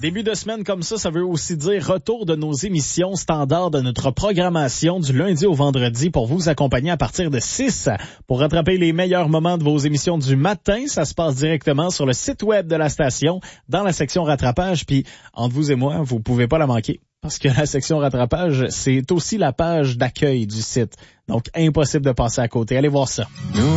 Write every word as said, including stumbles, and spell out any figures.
Début de semaine comme ça, ça veut aussi dire retour de nos émissions standards de notre programmation du lundi au vendredi pour vous accompagner à partir de six. Pour rattraper les meilleurs moments de vos émissions du matin, ça se passe directement sur le site web de la station, dans la section rattrapage. Puis, entre vous et moi, vous pouvez pas la manquer. Parce que la section rattrapage, c'est aussi la page d'accueil du site. Donc, impossible de passer à côté. Allez voir ça.